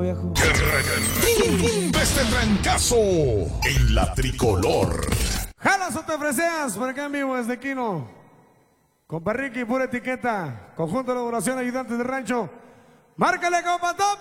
Que retumbe este trancazo en la tricolor. Jalas o te freseas, por acá en vivo desde Quino. Compa Ricky, pura etiqueta. Conjunto de elaboración, ayudantes de rancho. Márcale, compa Topo.